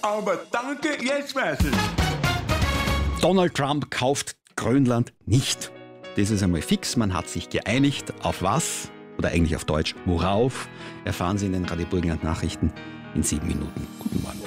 Aber danke, jetzt weiß ich. Donald Trump kauft Grönland nicht. Das ist einmal fix, man hat sich geeinigt. Auf was? Oder eigentlich auf Deutsch, worauf? Erfahren Sie in den Radio Burgenland Nachrichten in 7 Minuten. Guten Morgen.